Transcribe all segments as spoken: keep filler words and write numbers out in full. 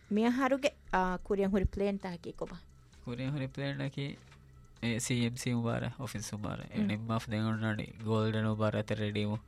මිය හරුගේ Kurien හුරි plane තාකි කොබා Kurien හුරි plane නකි ඒ සීඑම්සී උබාර office උබාර එනිම් මාෆ් දෙගොන්නඩි golden උබාර අත රෙඩිමු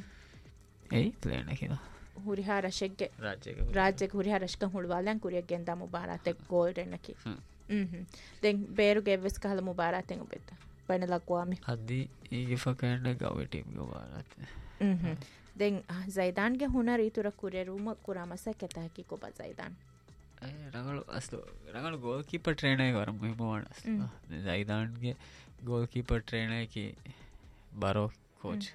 ඒ plane නකිද හුරි හරෂෙක්ගේ රාජ්‍යක රාජ්‍යක හුරි හරෂකම් හුළුවාලන් කුරියක් ගෙන්දා මුබාරාත golden නකි හ්ම් දැන් බේරුගේ වෙස් කහල මුබාරාතෙන් උබෙත බයින ලක්වාමි අද්දි ඊගේ ෆකෑන්ඩ ගව ටීම් ගෝබාරාත හ්ම් දැන් සයිදාන්ගේ හුනර ඊතුර කුරිය රූම කුරාමස කැතහකි කොබ සයිදාන් රඟලු අස්තු රඟලු ගෝල් කීපර් ට්‍රේනර් එක වරම් මුහිම වණ අස්තු සයිදාන්ගේ ගෝල් කීපර් ට්‍රේනර් එකේ බරෝ කෝච්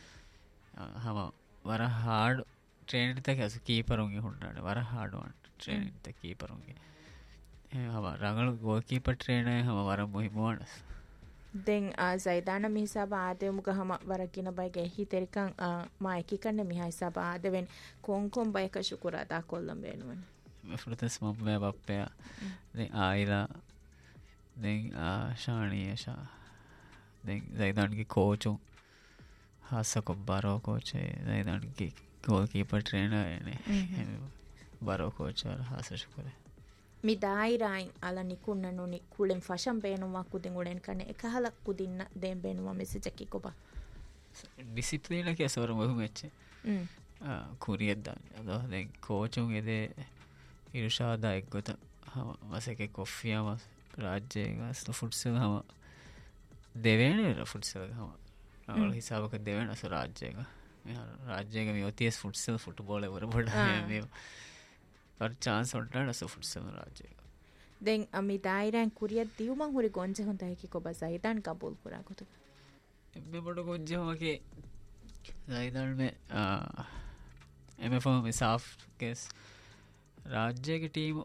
හම වර හාඩ් ට්‍රේනර් තක අසු කීපරුන්ගේ හුන්නට වර හාඩ් වන් ට්‍රේනර් තක කීපරුන්ගේ හම රඟලු ගෝල් කීපර් ට්‍රේනර් හම වරම් මුහිම වණ දැන් සයිදාන මිහිසාබ ආදෙමුග හම වරකින බයිගේ හිතෙරිකන් මා එකි කන්න මිහා හිසාබ ආදෙවෙන් කොන් කොන් බයික ශුකුර අදා කොල්ලම් වෙනුවනේ මෆෘතස් මම්මය බප්පයා දැන් ආයිලා දැන් ශානීය ශා දැන් සයිදාන්ගේ කෝචුන් හාසකො බරෝ කෝචේ සයිදාන්ගේ ගෝල් කීපර් ට්‍රේනර් එනේ බරෝ කෝචර් හාස ශුකුර mi dairain ala nikunna nuni kulen fashion beenuma kudin ulen kane ekahala kudinna den beenuma message ki koba discipline ke asor mohu mecche mm ah kuriyed dan ado den coachun ede irshada ekgota hama maseke koffiya mas rajye gas to futsal hama devene futsal hama awal hisabaka devene aso rajye ga rajye ga mi oties futsal football e wara boda me पर chance होता है सो futsal राज्य दें अमी दायरन कुरिया दियुमन हुरी गोंजे होता है कि को बजाइदान कबूल पूरा को तो मैं बड़ो गोंजे हो के जाइदान में एमएफओ में साफ केस राज्य की टीम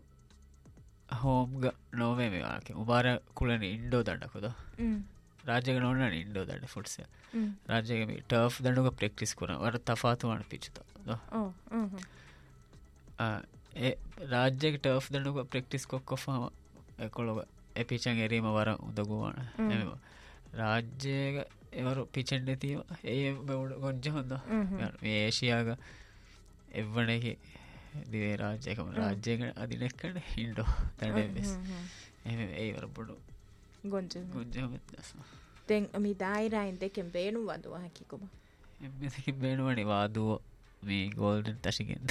होम नोवे में आके उबारा कुलन इंडो दंड को तो राज्य का नोना इंडो दंड फुटसल राज्य में टर्फ दंड को प्रैक्टिस करना और तफात वान पिच तो ओ आ ඒ රාජ්‍යයක ටර්ෆ් දන්නක ප්‍රැක්ටිස් කොක්කොෆාම එකොළොග ඒ පිචන් එරීම වර උදගුවන එම රාජ්‍යයක එවරු පිචෙන්ඩ තිය ඒ බවුඩ ගොංජ හොඳ මේ ඒශයාග එව්වනකි දිවේ රාජ්‍යයකම රාජ්‍යයක අදිනෙක්කට හින්ඩෝ තැඩෙස් එම ඒ වරපොඩු ගොංජ ගොංජහමත්දස තෙන් අමි දායිරයින් දෙකෙන් බේනු වදුව හැකිකොම එමකින් බේනුවනි වාදුව මේ ගෝල්ඩන් තශිගෙන්ද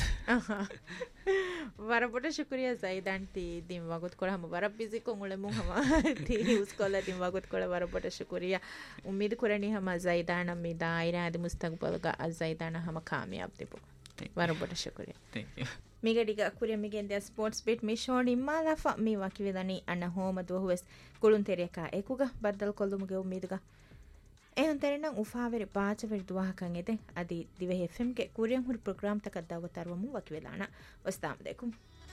වරපොට ශුක්‍රිය සයිදන්ති දින් වගුත් කොළහම වර පිසිකො මුලෙමුන් හම ති උස්කොල දින් වගුත් කොළ වරපොට ශුක්‍රිය උම්මීද කුරණි හම සයිදාන මේ දායිරා අද මුස්තක්බලග අසයිදාන හම කාමියාබ් දෙපො වරපොට ශුක්‍රිය thank you මිගඩිග කුරිය මිගෙන් the sports bit මිෂෝන් ඉම්මාලෆ මේ වකිවිදනි අන්න හෝම දුවස් කුළුන් තෙරියක ඒකුග බද්දල් කොල්ලුමුගේ උම්මීදග ehun terinnan ufaaveri baachaveri duwahakan eden adi dive F M ge kuriyan huri program takaddawa tarwamu wakivelana wastam dekum